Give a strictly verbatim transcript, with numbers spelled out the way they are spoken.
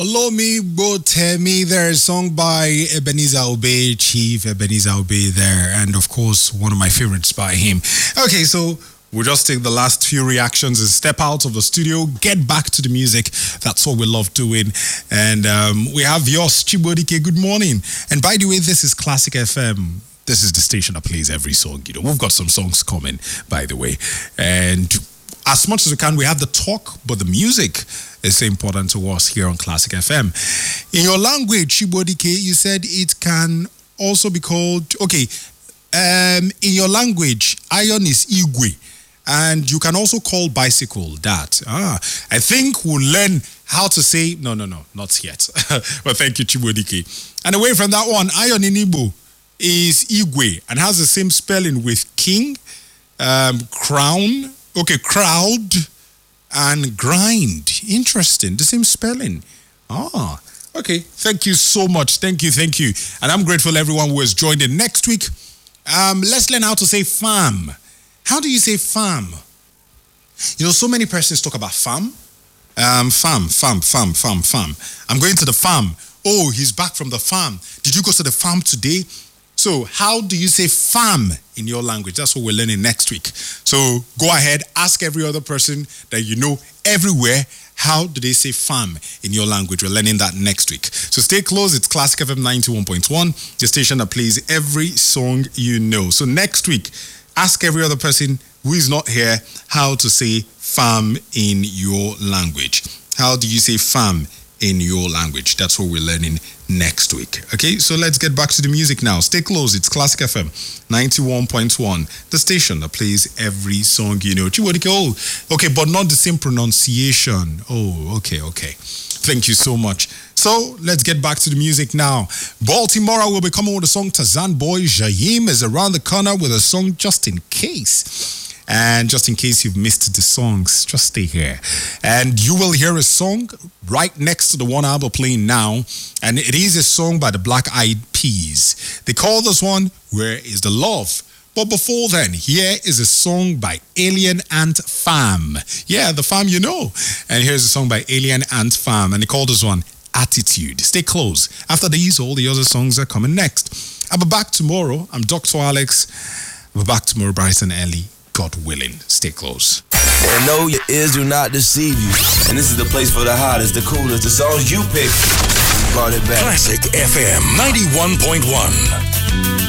Olomi Botemi there, song by Ebenezer Obey, Chief Ebenezer Obey there, and of course, one of my favorites by him. Okay, so we'll just take the last few reactions and step out of the studio, get back to the music. That's what we love doing. And um, we have yours, Chibodike. Good morning. And by the way, this is Classic F M. This is the station that plays every song. You know, we've got some songs coming, by the way. And as much as we can, we have the talk, but the music is so important to us here on Classic F M. In your language, Chibodike, you said it can also be called, okay, um, in your language, iron is igwe, and you can also call bicycle that. Ah, I think we'll learn how to say, no, no, no, not yet. But thank you, Chibodike. And away from that one, iron in Igbo is igwe and has the same spelling with king, um, crown, okay, crowd, and grind. Interesting. The same spelling. Ah, okay. Thank you so much. Thank you, thank you. And I'm grateful everyone who has joined in. Next week, um, let's learn how to say farm. How do you say farm? You know, so many persons talk about farm. Um, farm, farm, farm, farm, farm. I'm going to the farm. Oh, he's back from the farm. Did you go to the farm today? So how do you say farm in your language? That's what we're learning next week. So go ahead, ask every other person that you know everywhere, how do they say farm in your language? We're learning that next week. So stay close. It's Classic F M ninety-one point one, the station that plays every song you know. So next week, ask every other person who is not here how to say farm in your language. How do you say farm in your language? That's what we're learning next week. Okay, so let's get back to the music now. Stay close. It's Classic F M ninety-one point one, the station that plays every song you know. Chibodike, oh, okay, but not the same pronunciation. Oh, okay, okay. Thank you so much. So let's get back to the music now. Baltimore will be coming with a song. Tazan Boy Jaim is around the corner with a song Just in Case. And just in case you've missed the songs, just stay here. And you will hear a song right next to the one I'll be playing now. And it is a song by the Black Eyed Peas. They call this one, Where is the Love? But before then, here is a song by Alien Ant Farm. Yeah, the farm you know. And here's a song by Alien Ant Farm. And they call this one, Attitude. Stay close. After these, all the other songs are coming next. I'll be back tomorrow. I'm Doctor Alex. I'll be back tomorrow, bright and early. God willing. Stay close. And no, your ears do not deceive you. And this is the place for the hottest, the coolest, the songs you pick. We brought it back. Classic F M ninety-one point one.